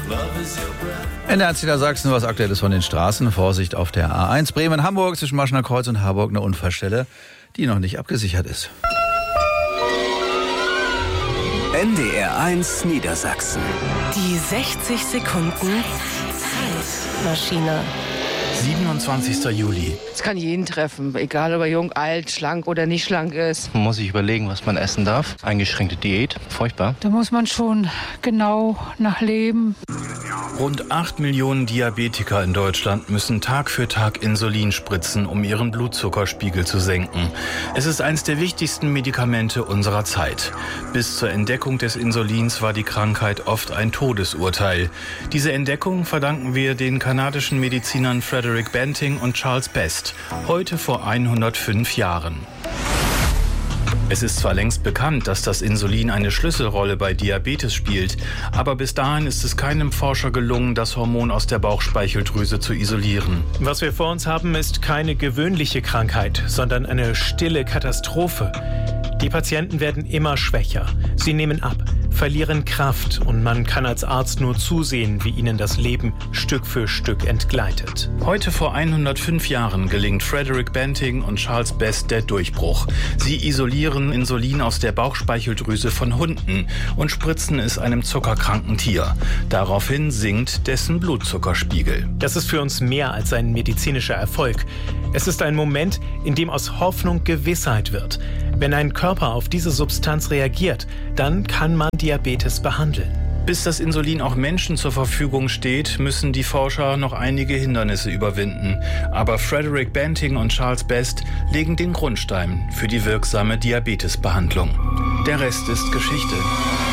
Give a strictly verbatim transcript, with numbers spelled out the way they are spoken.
In der Niedersachsen was Aktuelles von den Straßen. Vorsicht auf der A eins Bremen-Hamburg zwischen Maschener Kreuz und Harburg eine Unfallstelle, die noch nicht abgesichert ist. N D R eins Niedersachsen. Die sechzig Sekunden Zeitmaschine. siebenundzwanzigster Juli. Es kann jeden treffen, egal ob er jung, alt, schlank oder nicht schlank ist. Man muss sich überlegen, was man essen darf. Eingeschränkte Diät, furchtbar. Da muss man schon genau nachleben. Rund acht Millionen Diabetiker in Deutschland müssen Tag für Tag Insulin spritzen, um ihren Blutzuckerspiegel zu senken. Es ist eines der wichtigsten Medikamente unserer Zeit. Bis zur Entdeckung des Insulins war die Krankheit oft ein Todesurteil. Diese Entdeckung verdanken wir den kanadischen Medizinern Frederick Banting und Charles Best, heute vor hundertfünf Jahren. Es ist zwar längst bekannt, dass das Insulin eine Schlüsselrolle bei Diabetes spielt, aber bis dahin ist es keinem Forscher gelungen, das Hormon aus der Bauchspeicheldrüse zu isolieren. Was wir vor uns haben, ist keine gewöhnliche Krankheit, sondern eine stille Katastrophe. Die Patienten werden immer schwächer. Sie nehmen ab, verlieren Kraft und man kann als Arzt nur zusehen, wie ihnen das Leben Stück für Stück entgleitet. Heute vor hundertfünf Jahren gelingt Frederick Banting und Charles Best der Durchbruch. Sie isolieren Insulin aus der Bauchspeicheldrüse von Hunden und spritzen es einem zuckerkranken Tier. Daraufhin sinkt dessen Blutzuckerspiegel. Das ist für uns mehr als ein medizinischer Erfolg. Es ist ein Moment, in dem aus Hoffnung Gewissheit wird. Wenn ein Körper auf diese Substanz reagiert, dann kann man Diabetes behandeln. Bis das Insulin auch Menschen zur Verfügung steht, müssen die Forscher noch einige Hindernisse überwinden. Aber Frederick Banting und Charles Best legen den Grundstein für die wirksame Diabetesbehandlung. Der Rest ist Geschichte.